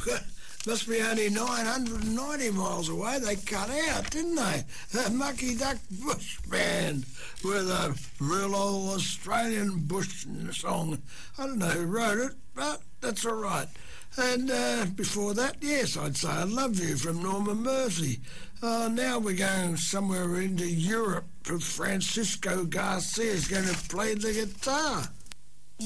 must be only 990 miles away. They cut out, didn't they? The Mucky Duck Bush Band with a real old Australian bush song. I don't know who wrote it, but that's all right. And before that, yes, I'd say I Love You from Norman Murphy. Now we're going somewhere into Europe. Francisco Garcia's going to play the guitar.